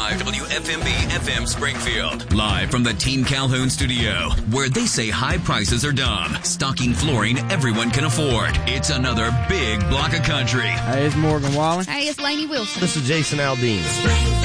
105.5 WFMB FM Springfield. Live from the Team Calhoun studio, where they say high prices are dumb. Stocking flooring everyone can afford. It's another big block of country. Hey, it's Morgan Wallen. Hey, it's Lainey Wilson. This is Jason Aldean.